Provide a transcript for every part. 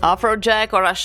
Afrojack, ora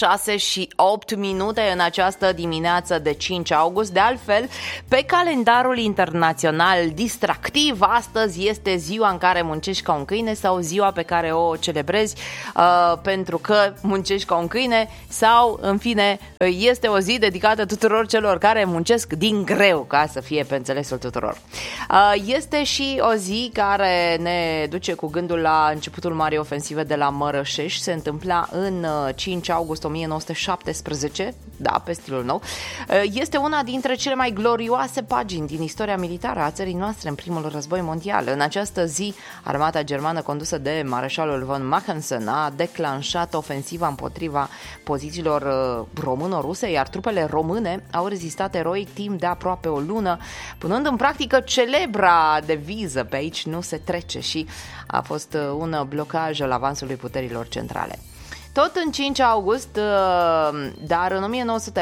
6:08 în această dimineață de 5 august. De altfel, pe calendarul internațional distractiv, astăzi este ziua în care muncești ca un câine sau ziua pe care o celebrezi pentru că muncești ca un câine sau, în fine, este o zi dedicată tuturor celor care muncesc din greu, ca să fie pe înțelesul tuturor. Este și o zi care ne duce cu gândul la începutul marii ofensive de la Mărășeș. Se întâmpla în 5 august 1917, da, pe stilul nou. Este una dintre cele mai glorioase pagini din istoria militară a țării noastre în primul război mondial. În această zi, armata germană condusă de mareșalul von Mackensen a declanșat ofensiva împotriva pozițiilor româno-ruse, iar trupele române au rezistat eroic timp de aproape o lună, punând în practică celebra deviză "pe aici nu se trece", și a fost un blocaj al avansului puterilor centrale. Tot în 5 august, dar în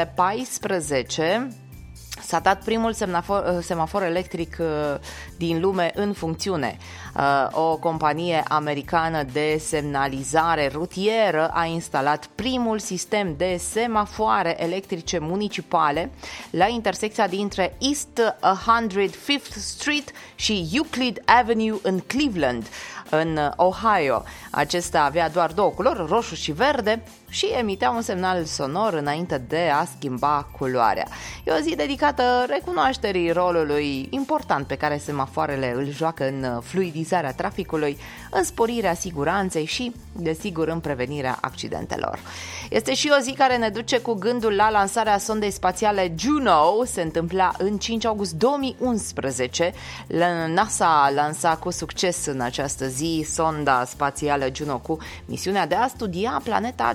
1914, s-a dat primul semafor electric din lume în funcțiune. O companie americană de semnalizare rutieră a instalat primul sistem de semafoare electrice municipale la intersecția dintre East 105th Street și Euclid Avenue în Cleveland, în Ohio. Acesta avea doar două culori, roșu și verde, și emitea un semnal sonor înainte de a schimba culoarea. E o zi dedicată recunoașterii rolului important pe care semafoarele îl joacă în fluidizarea traficului, în sporirea siguranței și, desigur, în prevenirea accidentelor. Este și o zi care ne duce cu gândul la lansarea sondei spațiale Juno. Se întâmpla în 5 august 2011. NASA a lansat cu succes în această zi sonda spațială Juno cu misiunea de a studia planeta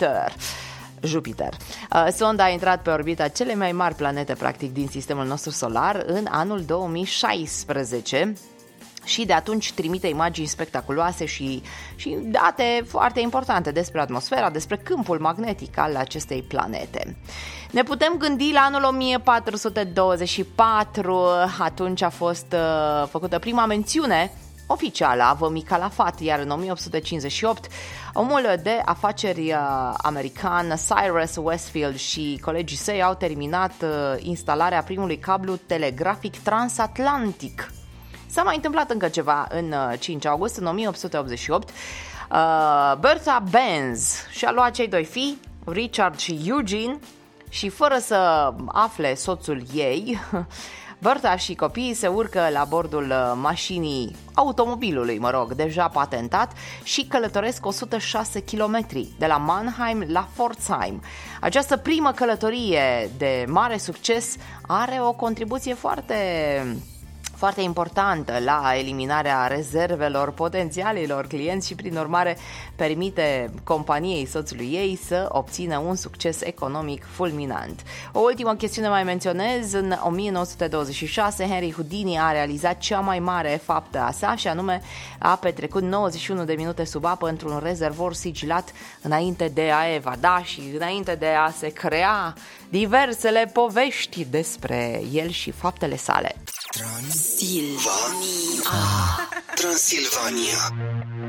Jupiter. Sonda a intrat pe orbita cele mai mari planete, practic, din sistemul nostru solar în anul 2016 și de atunci trimite imagini spectaculoase și date foarte importante despre atmosfera, despre câmpul magnetic al acestei planete. Ne putem gândi la anul 1424, atunci a fost făcută prima mențiune oficială a vămii Calafat, iar în 1858 omul de afaceri american Cyrus Westfield și colegii săi au terminat instalarea primului cablu telegrafic transatlantic. S-a mai întâmplat încă ceva în 5 august, în 1888. Bertha Benz și-a luat cei doi fii, Richard și Eugene, și fără să afle soțul ei, Bertha și copiii se urcă la bordul mașinii, automobilului, deja patentat, și călătoresc 106 km de la Mannheim la Pforzheim. Această primă călătorie de mare succes are o contribuție foarte importantă la eliminarea rezervelor potențialilor clienți și, prin urmare, permite companiei soțului ei să obțină un succes economic fulminant. O ultimă chestiune mai menționez: în 1926 Henry Houdini a realizat cea mai mare faptă a sa, și anume a petrecut 91 de minute sub apă într-un rezervor sigilat înainte de a evada și înainte de a se crea diversele povești despre el și faptele sale. Transilvania.